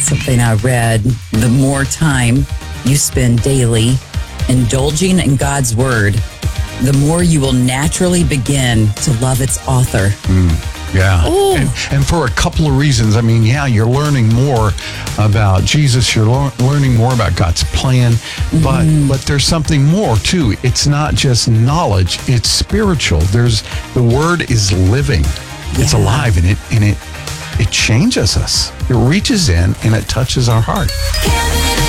something I read. The more time you spend daily indulging in God's Word, the more you will naturally begin to love its author. Yeah. And for a couple of reasons. I mean, you're learning more about Jesus. You're learning more about God's plan. But there's something more, too. It's not just knowledge. It's spiritual. The Word is living. It's alive, and it changes us. It reaches in, and it touches our heart.